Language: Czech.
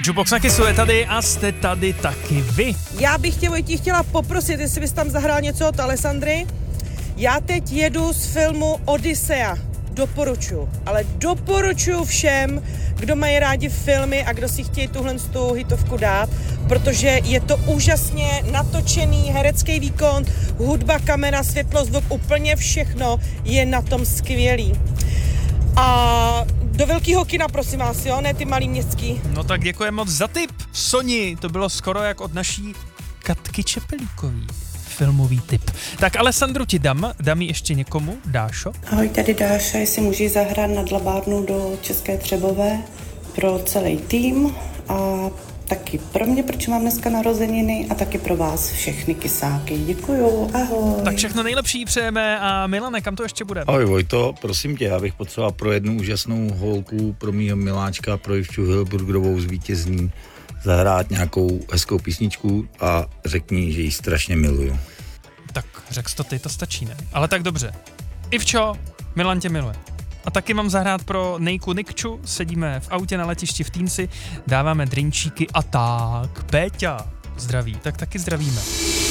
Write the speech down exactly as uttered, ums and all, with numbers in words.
Jukebox na Kissu je tady a jste tady taky vy. Já bych tě, Vojtí, chtěla poprosit, jestli bys tam zahrál něco od Alessandry. Já teď jedu z filmu Odyssea. Doporučuji, ale doporučuji všem, kdo mají rádi filmy a kdo si chtějí tuhle tu hitovku dát, protože je to úžasně natočený herecký výkon, hudba, kamera, světlo, zvuk, úplně všechno je na tom skvělý. A do velkého kina, prosím vás, jo, ne ty malý městský. No tak děkujeme moc za tip, Soni, to bylo skoro jak od naší Katky Čepelíkový. Filmový tip. Tak Alessandru ti dám, dám ji ještě někomu, Dášo? Ahoj, tady Dáša, jestli můžeš zahrát na Dlabárnu do České Třebové pro celý tým a taky pro mě, protože mám dneska narozeniny a taky pro vás všechny kysáky. Děkuju, ahoj. Tak všechno nejlepší přejeme a Milane, kam to ještě bude? Ahoj Vojto, prosím tě, já bych potřeboval pro jednu úžasnou holku, pro mýho miláčka, pro Ivču Hilburgerovou z Vítězní zahrát nějakou hezkou písničku a řekni, že ji strašně miluju. Tak řekl jsi to ty, to stačí, ne? Ale tak dobře. Ivčo, Milan tě miluje. A taky mám zahrát pro Nejku Nikču, sedíme v autě na letišti v Týnci, dáváme drinčíky a tak. Péťa, zdraví, tak taky zdravíme.